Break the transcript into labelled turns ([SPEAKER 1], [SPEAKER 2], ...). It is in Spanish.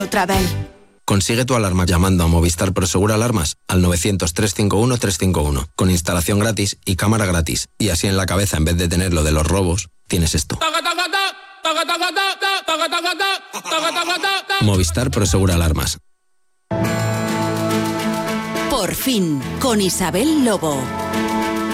[SPEAKER 1] Travel.
[SPEAKER 2] Consigue tu alarma llamando a Movistar Prosegur Alarmas al 900-351-351, con instalación gratis y cámara gratis. Y así en la cabeza, en vez de tener lo de los robos, tienes esto. Movistar Prosegur Alarmas.
[SPEAKER 1] Por fin, con Isabel Lobo.